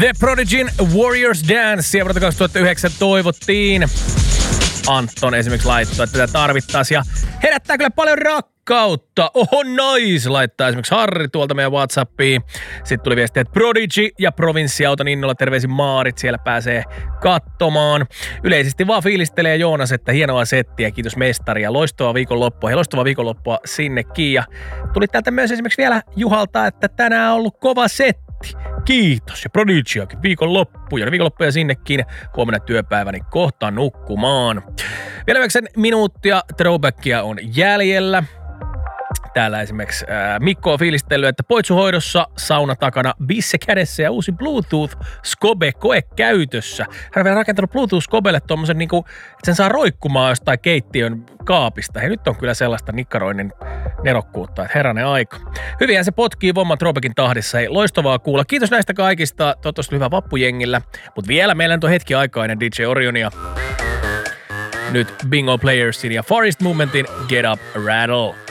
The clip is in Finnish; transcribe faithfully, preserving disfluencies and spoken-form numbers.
The Prodigyn Warriors Dance ja vuodelta kaksituhattayhdeksän toivottiin. Anton esimerkiksi laittoi, että tätä tarvittaisiin ja herättää kyllä paljon rakkautta. Oho, nice, laittaa esimerkiksi Harri tuolta meidän WhatsAppiin. Sitten tuli viesti, että Prodigy ja Provinssiauton innolla terveisin Maarit, siellä pääsee katsomaan. Yleisesti vaan fiilistelee Joonas, että hienoa settiä, kiitos mestaria, loistavaa viikonloppua ja loistavaa viikonloppua sinnekin. Ja tuli täältä myös esimerkiksi vielä Juhalta, että tänään on ollut kova setti. Kiitos ja Prodigyakin viikonloppu ja viikonloppuja sinnekin. Huomenna työpäiväni kohta nukkumaan. Vielä yhdeksän minuuttia throwbackia on jäljellä. Täällä esimerkiksi ää, Mikko on fiilistellyt, että poitsuhoidossa, sauna takana, bisse kädessä ja uusi Bluetooth-skobe-koe käytössä. Hän on vielä rakentanut Bluetooth-skobelle tommosen niinku, että sen saa roikkumaan jostain keittiön kaapista. Hei, nyt on kyllä sellaista nikkaroinnin nerokkuutta, että herranen aika. Hyvinhän se potkii Vomman Throwbackin tahdissa. Hei, loistavaa kuulla. Kiitos näistä kaikista. Toivottavasti hyvä vappujengillä. Mutta vielä meillä on hetki aikaa ennen D J Orionia. Nyt Bingo Playersin ja Forest Movementin Get Up Rattle.